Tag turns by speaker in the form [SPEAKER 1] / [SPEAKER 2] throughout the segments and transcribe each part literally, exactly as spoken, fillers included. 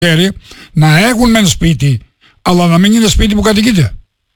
[SPEAKER 1] να έχουν μεν σπίτι, αλλά να μην είναι σπίτι που κατοικείται.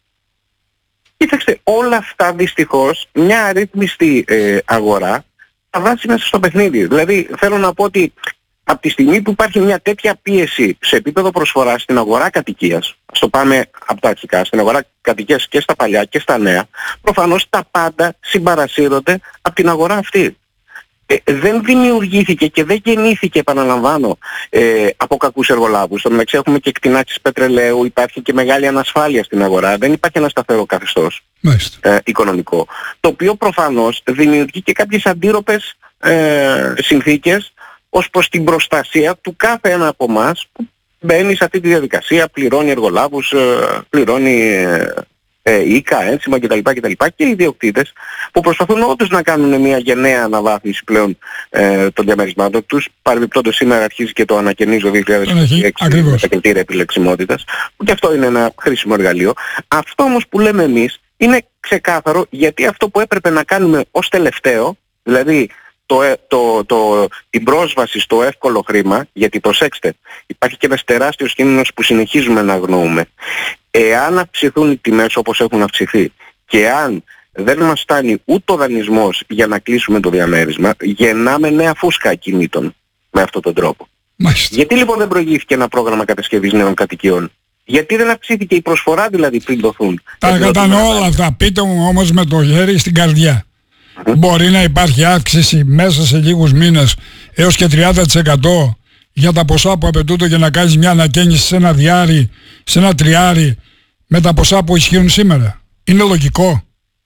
[SPEAKER 2] Κοίταξτε, όλα αυτά δυστυχώς μια αρρύθμιστη ε, αγορά θα βάσει μέσα στο παιχνίδι. Δηλαδή θέλω να πω ότι από τη στιγμή που υπάρχει μια τέτοια πίεση σε επίπεδο προσφοράς στην αγορά κατοικίας, ας το πάμε από τα αρχικά, στην αγορά κατοικίας και στα παλιά και στα νέα, προφανώς τα πάντα συμπαρασύρονται από την αγορά αυτή. Ε, δεν δημιουργήθηκε και δεν γεννήθηκε, επαναλαμβάνω, ε, από κακούς εργολάβους. Στο μεταξύ έχουμε και εκτινάξεις πετρελαίου, υπάρχει και μεγάλη ανασφάλεια στην αγορά, δεν υπάρχει ένα σταθερό καθεστώς ε, οικονομικό, το οποίο προφανώς δημιουργεί και κάποιες αντίρροπες ε, συνθήκες ως προς την προστασία του κάθε ένα από εμάς που μπαίνει σε αυτή τη διαδικασία, πληρώνει εργολάβους, ε, πληρώνει ε, ε, οίκα, ένσημα κτλ. κτλ. Και οι ιδιοκτήτες που προσπαθούν όντως να κάνουν μια γενναία αναβάθμιση πλέον ε, των διαμερισμάτων τους. Παρεμπιπτόντως σήμερα αρχίζει και το ανακαινίζω δύο χιλιάδες είκοσι έξι με τα κριτήρια επιλεξιμότητας, που και αυτό είναι ένα χρήσιμο εργαλείο. Αυτό όμως που λέμε εμείς είναι ξεκάθαρο, γιατί αυτό που έπρεπε να κάνουμε ως τελευταίο, δηλαδή Το, το, το, την πρόσβαση στο εύκολο χρήμα, γιατί προσέξτε, υπάρχει και ένας τεράστιος κίνδυνος που συνεχίζουμε να αγνοούμε. Εάν αυξηθούν οι τιμές όπως έχουν αυξηθεί και αν δεν μας φτάνει ούτε ο δανεισμός για να κλείσουμε το διαμέρισμα, γεννάμε νέα φούσκα ακινήτων με αυτόν τον τρόπο. Μάλιστα. Γιατί λοιπόν δεν προηγήθηκε ένα πρόγραμμα κατασκευής νέων κατοικιών? Γιατί δεν αυξήθηκε η προσφορά δηλαδή πριν δοθούν?
[SPEAKER 1] Τα κατανοώ όλα αυτά. Πείτε μου όμως με το χέρι στην καρδιά. Mm-hmm. Μπορεί να υπάρχει αύξηση μέσα σε λίγους μήνες έως και τριάντα τοις εκατό για τα ποσά που απαιτούνται για να κάνεις μια ανακαίνιση σε ένα διάρρη, σε ένα τριάρι, με τα ποσά που ισχύουν σήμερα? Είναι λογικό?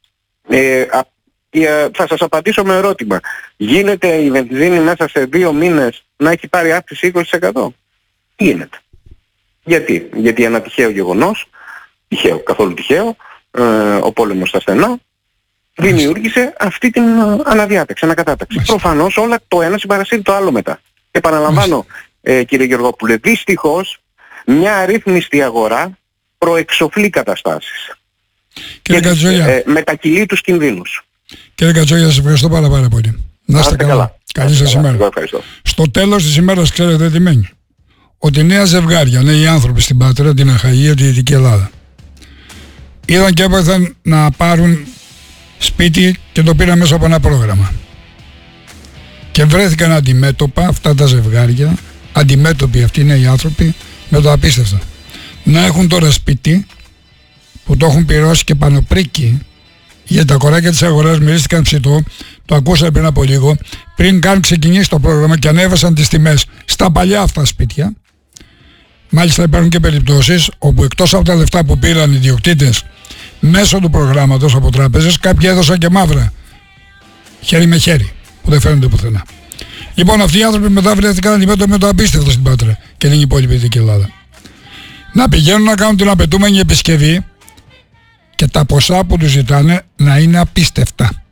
[SPEAKER 2] Ε, α, ε, θα σας απαντήσω με ερώτημα. Γίνεται η βενζίνη μέσα σε δύο μήνες να έχει πάρει αύξηση είκοσι τοις εκατό? Γίνεται. Γιατί? Γιατί ένα τυχαίο γεγονός, τυχαίο, καθόλου τυχαίο, ε, ο πόλεμος στα στενά, δημιούργησε αυτή την αναδιάταξη, ανακατάταξη. Προφανώς όλα το ένα συμπαρασύρει το άλλο μετά. Επαναλαμβάνω, ε, κύριε Γεωργόπουλε, δυστυχώς μια αρρύθμιστη αγορά προεξοφλεί καταστάσεις.
[SPEAKER 1] Κύριε Κατζόγια,
[SPEAKER 2] ε, μετακυλεί τους κινδύνους.
[SPEAKER 1] Κύριε Κατζόγια, σας ευχαριστώ πάρα, πάρα πολύ. Να είστε καλά. καλά. Καλή σας ημέρα. Στο τέλος της ημέρας ξέρετε τι μένει? Ότι νέα ζευγάρια, νέοι άνθρωποι στην Πάτρα, την Αχαΐα, τη Δυτική Ελλάδα, είδαν και έπαθαν να πάρουν σπίτι και το πήραν μέσα από ένα πρόγραμμα. Και βρέθηκαν αντιμέτωπα αυτά τα ζευγάρια, αντιμέτωποι αυτοί είναι οι άνθρωποι, με το απίστευτο. Να έχουν τώρα σπίτι που το έχουν πληρώσει και πανοπρίκη, γιατί τα κοράκια της αγοράς μυρίστηκαν ψητό, το ακούσαμε πριν από λίγο, πριν καν ξεκινήσει το πρόγραμμα και ανέβασαν τις τιμές στα παλιά αυτά σπίτια. Μάλιστα υπάρχουν και περιπτώσεις όπου εκτός από τα λεφτά που πήραν οι ιδιοκτήτες μέσω του προγράμματος από τράπεζες, κάποιοι έδωσαν και μαύρα, χέρι με χέρι, που δεν φαίνονται πουθενά. Λοιπόν, αυτοί οι άνθρωποι μετά βρέθηκαν αντιμέτωποι με το απίστευτο στην Πάτρα και την υπόλοιπη Δυτική Ελλάδα. Να πηγαίνουν να κάνουν την απαιτούμενη επισκευή και τα ποσά που τους ζητάνε να είναι απίστευτα.